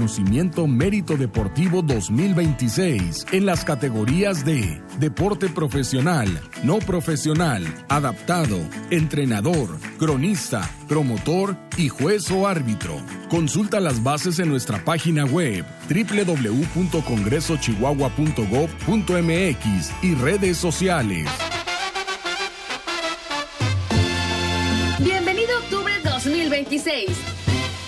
reconocimiento Mérito Deportivo 2026 en las categorías de deporte profesional, no profesional, adaptado, entrenador, cronista, promotor y juez o árbitro. Consulta las bases en nuestra página web www.congresochihuahua.gov.mx y redes sociales. Bienvenido a octubre 2026.